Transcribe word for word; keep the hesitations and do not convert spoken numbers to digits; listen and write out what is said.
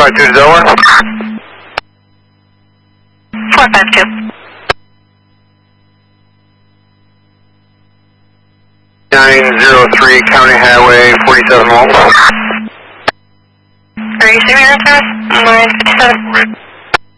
five two to Delaware. four five two. nine zero three County Highway forty-seven miles. Are you seeing me on service? nine fifty-seven.